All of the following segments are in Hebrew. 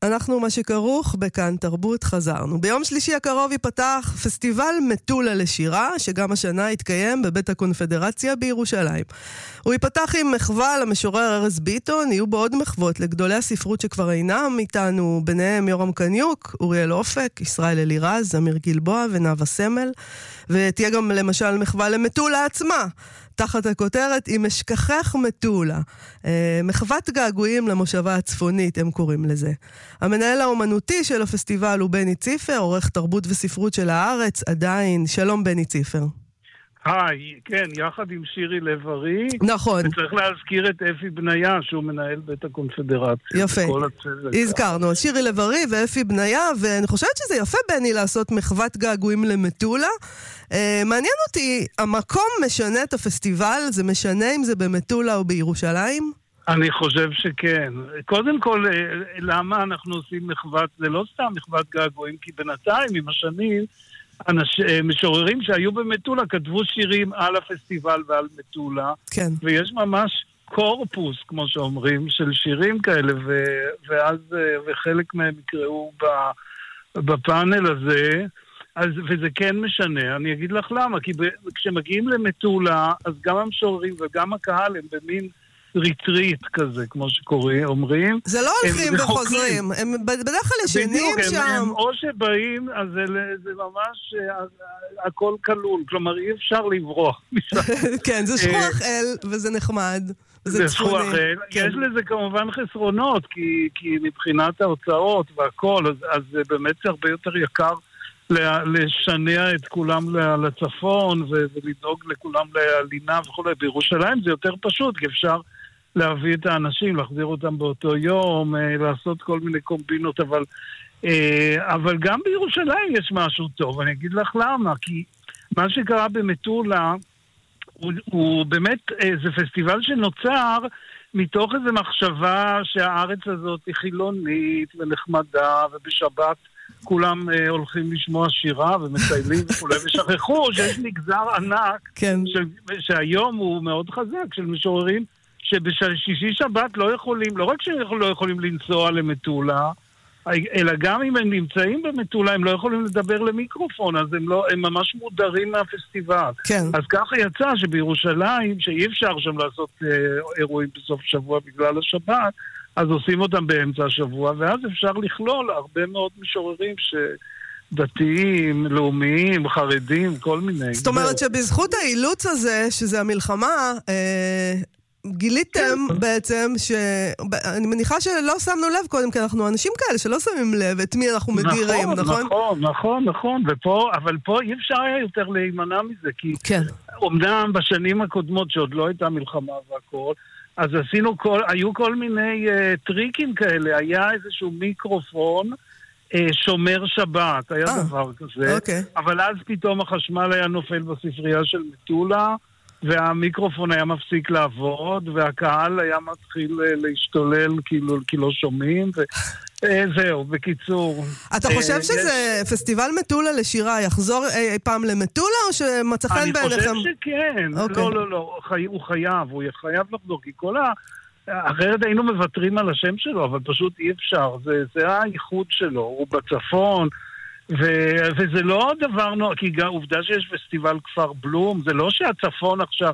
אנחנו מה שכרוך בכאן תרבות חזרנו. ביום שלישי הקרוב ייפתח פסטיבל מטולה לשירה, שגם השנה יתקיים בבית הקונפדרציה בירושלים. הוא ייפתח עם מחווה למשורר ארז ביטון, יהיו בו עוד מחוות לגדולי הספרות שכבר אינם איתנו, ביניהם יורם קניוק, אוריאל אופק, ישראל אלירז, אמיר גלבוע ונאווה סמל, ותהיה גם למשל מחווה למטולה עצמה, תחת הכותרת אם אשכחך מטולה. מחוות געגועים למושבה הצפונית, הם קוראים לזה. המנהל האומנותי של הפסטיבל הוא בני ציפר, עורך תרבות וספרות של הארץ, עדיין. שלום בני ציפר. היי, כן, יחד עם שירי לב-ארי. נכון. וצריך להזכיר את אפי בניה, שהוא מנהל בית הקונפדרציה. יפה. הזכרנו, אז שירי לב-ארי ואפי בניה, ואני חושבת שזה יפה בני לעשות מחוות געגועים למטולה. מעניין אותי, המקום משנה את הפסטיבל? זה משנה אם זה במטולה או בירושלים? אני חושב שכן. קודם כל, למה אנחנו עושים מחוות? זה לא סתם מחוות געגועים, כי בינתיים, עם השנים, משוררים שהיו במטולה כתבו שירים על הפסטיבל ועל מטולה, כן. ויש ממש קורפוס, כמו שאומרים, של שירים כאלה, וחלק מהם יקראו בפאנל הזה, וזה כן משנה. אני אגיד לך למה, כי כשמגיעים למטולה, אז גם המשוררים וגם הקהל הם במין ריטריט כזה, כמו אומרים. זה לא הולכים וחוזרים, הם בדרך כלל ישנים שם. הם או שבאים, אז זה ממש הכל כלול, כלומר אי אפשר לברוח. כן, זה שכוח אל, וזה נחמד. זה שכוח אל. יש לזה כמובן חסרונות, כי מבחינת ההוצאות והכל, אז זה באמת הרבה יותר יקר לשנע את כולם לצפון, ולדאוג לכולם ללינה וכו'. בירושלים זה יותר פשוט, כי אפשר להביא את האנשים, להחזיר אותם באותו יום, לעשות כל מיני קומבינות, אבל גם בירושלים יש משהו טוב. אני אגיד לך למה, כי מה שקרה במטולה, הוא באמת, זה פסטיבל שנוצר מתוך איזו מחשבה שהארץ הזאת היא חילונית ונחמדה, ובשבת כולם הולכים לשמוע שירה ומטיילים וכולי, ושכחו שיש מגזר ענק, כן. שהיום הוא מאוד חזק, של משוררים שבשישי שבת לא יכולים, לא רק שהם לא יכולים לנסוע למטולה, אלא גם אם הם נמצאים במטולה, הם לא יכולים לדבר למיקרופון, אז הם ממש מודרים מהפסטיבל. כן. אז ככה יצא שבירושלים, שאי אפשר שם לעשות אירועים בסוף שבוע בגלל השבת, אז עושים אותם באמצע השבוע, ואז אפשר לכלול הרבה מאוד משוררים דתיים, לאומיים, חרדים, כל מיני. זאת אומרת שבזכות האילוץ הזה, שזה המלחמה, גיליתם בעצם אני מניחה שלא שמנו לב קודם, כי אנחנו אנשים כאלה שלא שמים לב את מי אנחנו מדירים, נכון? נכון, אבל פה אי אפשר היה יותר להימנע מזה, כי אומנם בשנים הקודמות שעוד לא הייתה מלחמה והכל, אז היו כל מיני טריקים כאלה, היה איזשהו מיקרופון שומר שבת, היה דבר כזה, אבל אז פתאום החשמל היה נופל בספרייה של מטולה, והמיקרופון היה מפסיק לעבוד, והקהל היה מתחיל להשתולל כי לא שומעים, וזהו, בקיצור. אתה חושב שזה פסטיבל מטולה לשירה יחזור אי פעם למטולה, או שמצא חן בעיניכם? אני חושב שכן, לא, הוא חייב לחזור, כי אחרת היינו מוותרים על השם שלו, אבל פשוט אי אפשר, זה הייחוד שלו, הוא בצפון, וזה לא דבר כי עובדה שיש פסטיבל כפר בלום, זה לא שהצפון עכשיו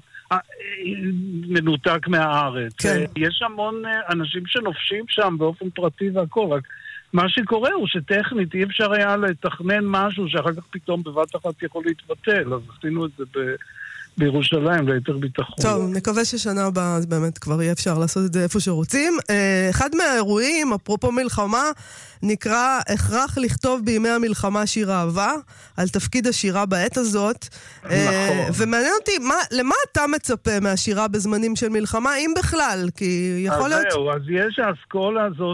מנותק מהארץ. כן. יש המון אנשים שנופשים שם באופן פרטי והכל, רק מה שקורה הוא שטכנית אי אפשר היה לתכנן משהו שאחר כך פתאום בבת אחת יכול להתבטל, אז עשינו את זה בירושלים, ליתר ביטחון. טוב, נקווה ששנה הבאה אז באמת כבר יהיה אפשר לעשות את זה איפה שרוצים. אחד מהאירועים, אפרופו מלחמה, נקרא הכרח לכתוב בימי המלחמה שיר אהבה, על תפקיד השירה בעת הזאת. נכון. ומעניין אותי, למה אתה מצפה מהשירה בזמנים של מלחמה, אם בכלל? כי יכול להיות... אז יש האסכולה הזאת,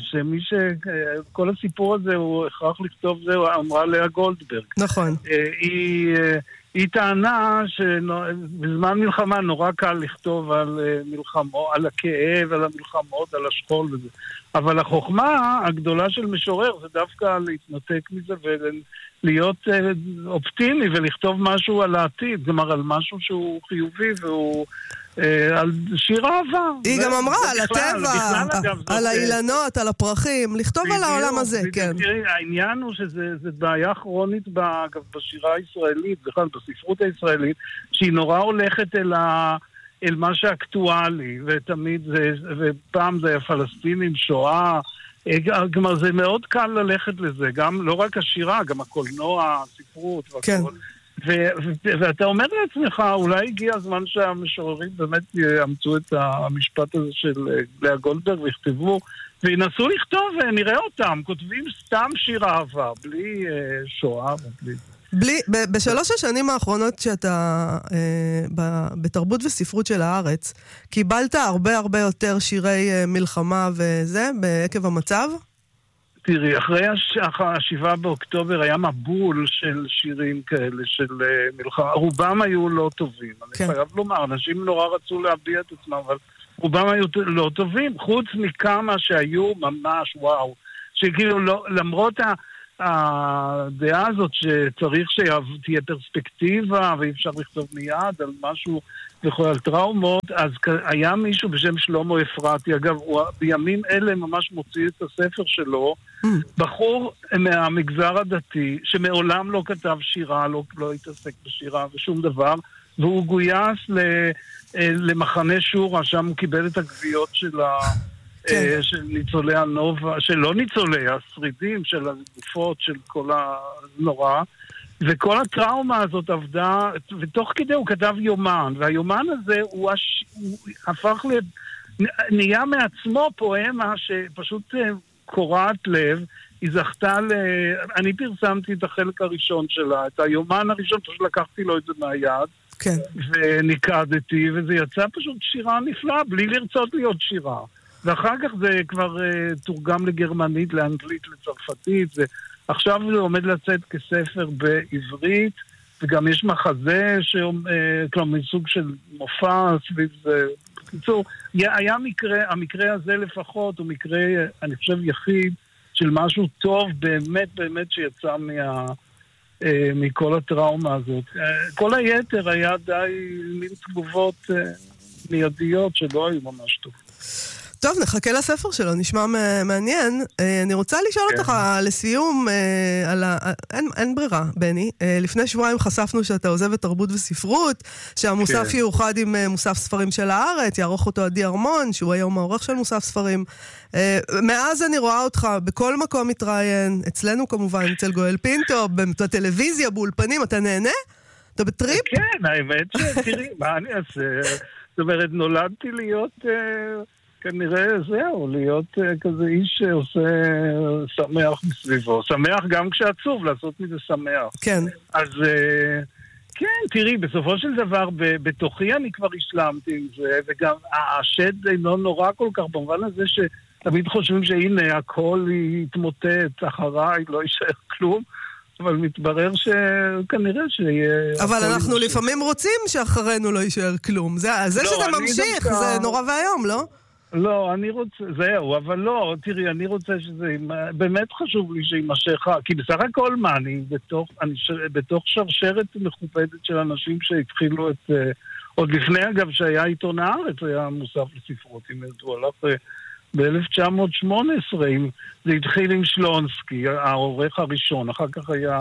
כל הסיפור הזה הוא הכרח לכתוב זה, אמרה לאה גולדברג. נכון. היא טענה שבזמן מלחמה נורא קל לכתוב על מלחמות, על הכאב, על המלחמות, על השכול וזה. אבל החוכמה הגדולה של משורר זה דווקא להתנתק מזה להיות אופטימי ולכתוב משהו על העתיד, כלומר על משהו שהוא חיובי והוא על שיר אהבה. היא גם אמרה על הטבע, על האילנות, על הפרחים, לכתוב על העולם הזה, כן. העניין הוא שזה בעיה כרונית בשירה הישראלית, בכלל בספרות הישראלית, שהיא נורא הולכת אל מה שאקטואלי, ותמיד ופעם זה הפלסטינים, שואה, כלומר זה מאוד קל ללכת לזה, גם לא רק השירה, גם הקולנוע, הספרות והכל. ואתה אומר לעצמך, אולי הגיע הזמן שהמשוררים באמת יאמצו את המשפט הזה של לאה גולדברג ויכתבו, וינסו לכתוב ונראה אותם, כותבים סתם שיר אהבה, בלי שואה ובלי... בשלוש השנים האחרונות שאתה בתרבות וספרות של הארץ, קיבלת הרבה יותר שירי מלחמה וזה, בעקב המצב? תראי, אחרי 7 באוקטובר היה מבול של שירים כאלה של מלחמה. רובם היו לא טובים. אני חייב לומר, אנשים נורא רצו להביע את עצמם, אבל רובם היו לא טובים, חוץ מכמה שהיו ממש וואו. שכאילו למרות הדעה הזאת שצריך שתהיה פרספקטיבה ואי אפשר לכתוב מיד על משהו וכל על טראומות, אז היה מישהו בשם שלמה אפרתי, אגב הוא בימים אלה ממש מוציא את הספר שלו, בחור מהמגזר הדתי שמעולם לא כתב שירה, לא התעסק בשירה ושום דבר, והוא גויס למחנה שורה, שם הוא קיבל את הגביעות של ניצולי הנובה, שלא ניצולי, השרידים של הגופות, של כל הנורא, וכל הטראומה הזאת עבדה, ותוך כדי הוא כתב יומן, והיומן הזה הוא הפך נהיה מעצמו פואמה שפשוט קורעת לב, היא זכתה אני פרסמתי את החלק הראשון שלה, את היומן הראשון, פשוט לקחתי לו את זה מהיד, כן. וניקדתי, וזה יצא פשוט שירה נפלאה, בלי לרצות להיות שירה. ואחר כך זה כבר תורגם לגרמנית, לאנגלית, לצרפתית, עכשיו זה עומד לצאת כספר בעברית, וגם יש מחזה, כלומר מסוג של מופע סביב זה. בקיצור, היה מקרה, המקרה הזה לפחות, הוא מקרה, אני חושב, יחיד, של משהו טוב באמת שיצא מכל הטראומה הזאת. כל היתר היה די מין תגובות מיידיות שלא היו ממש טוב. טוב, נחכה לספר שלו, נשמע מעניין. אני רוצה לשאול אותך לסיום, אין ברירה, בני. לפני שבועיים חשפנו שאתה עוזב את תרבות וספרות, שהמוסף יאוחד עם מוסף ספרים של הארץ, יערוך אותו עדי ארמון, שהוא היום העורך של מוסף ספרים. מאז אני רואה אותך בכל מקום מתראיין, אצלנו כמובן, אצל גואל פינטו, בטלוויזיה, באולפנים, אתה נהנה? אתה בטריפ? כן, האמת שתראי, מה אני אעשה? זאת אומרת, נולדתי להיות... כנראה זהו, להיות כזה איש שעושה שמח מסביבו. שמח גם כשעצוב, לעשות מזה שמח. כן. אז כן, תראי, בסופו של דבר, בתוכי אני כבר השלמתי עם זה, וגם השד אינו נורא כל כך, במובן הזה שתמיד חושבים שהנה, הכל יתמוטט אחריי, לא יישאר כלום, אבל מתברר שכנראה שיהיה... אבל אנחנו לפעמים רוצים שאחרינו לא יישאר כלום. זה שאתה ממשיך, זה נורא והיום, לא? לא, אני רוצה, זהו, אבל לא, תראי, אני רוצה שזה, באמת חשוב לי שימשך, כי בסך הכל מה, אני בתוך שרשרת מכובדת של אנשים שהתחילו את, עוד לפני אגב שהיה עיתון הארץ, היה מוסף לספרות, אם הוא הלך ב-1918, זה התחיל עם שלונסקי, העורך הראשון, אחר כך היה,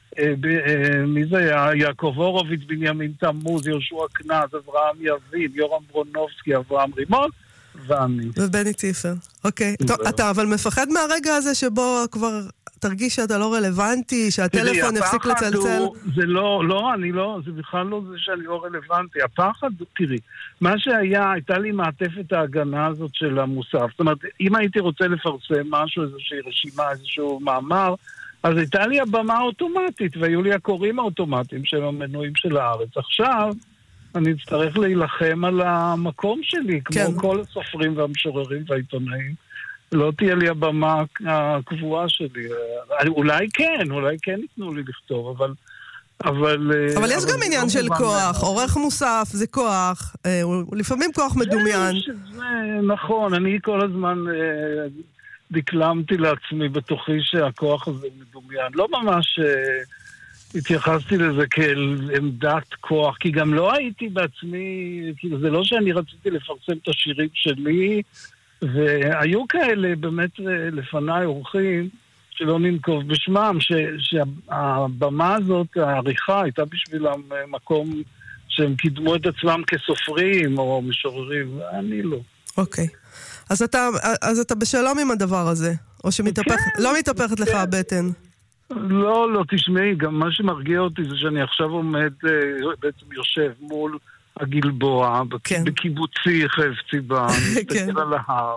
מי זה היה? יעקב הורוביץ, בנימין תמוז, יהושע קנז, אברהם יבין, יורם ברונובסקי, אברהם רימון, ואני. ובני ציפר. אוקיי. טוב, אתה אבל מפחד מהרגע הזה שבו כבר תרגיש שאתה לא רלוונטי, שהטלפון יפסיק לצלצל? זה זה בכלל לא זה שאני לא רלוונטי. הפחד, תראי, מה שהיה, הייתה לי מעטפת ההגנה הזאת של המוסף. זאת אומרת, אם הייתי רוצה לפרסם משהו, איזושהי רשימה, איזשהו מאמר, אז הייתה לי הבמה האוטומטית, והיו לי הקוראים האוטומטיים של המנויים של הארץ. עכשיו, אני אצטרך להילחם על המקום שלי, כמו כל הסופרים והמשוררים והעיתונאים. לא תהיה לי הבמה הקבועה שלי. אולי כן ייתנו לי לכתוב, אבל יש גם עניין של כוח. עורך מוסף זה כוח, לפעמים כוח מדומיין. נכון, אני כל הזמן דקלמתי לעצמי בתוכי שהכוח הזה מדומיין. לא ממש התייחסתי לזה כאל עמדת כוח, כי גם לא הייתי בעצמי, כאילו זה לא שאני רציתי לפרסם את השירים שלי, והיו כאלה באמת לפניי אורחים, שלא ננקוב בשמם, שהבמה הזאת, העריכה, הייתה בשבילם מקום שהם קידמו את עצמם כסופרים או משוררים, ואני לא. אוקיי. אז אתה בשלום עם הדבר הזה? או לא מתהפכת לך הבטן? לא, תשמעי, גם מה שמרגיע אותי זה שאני עכשיו עומד, בעצם יושב מול הגלבוע, בקיבוצי חפציבה, מסתכל על ההר.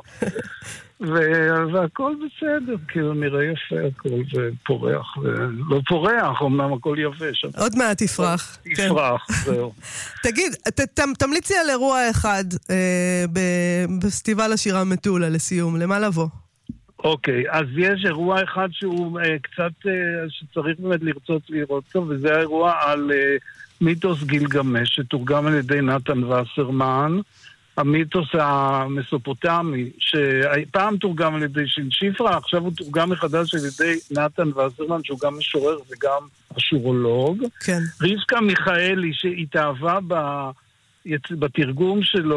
והכל בסדר, כאילו נראה יפה הכל, ופורח, ולא פורח, אמנם הכל יבש. עוד מעט יפרח. יפרח, זהו. תגיד, תמליצי על אירוע אחד בפסטיבל השירה מטולה לסיום, למה לבוא? אוקיי, אז יש אירוע אחד שהוא קצת, שצריך באמת לרצות לראות אותו, וזה האירוע על מיתוס גילגמש, שתורגם על ידי נתן וסרמן, המיתוס המסופוטמי, שפעם תורגם על ידי שפרה, עכשיו הוא תורגם מחדש על ידי נתן וסרמן, שהוא גם משורר וגם אשורולוג. כן. רבקה מיכאלי, שהתאהבה בתרגום שלו,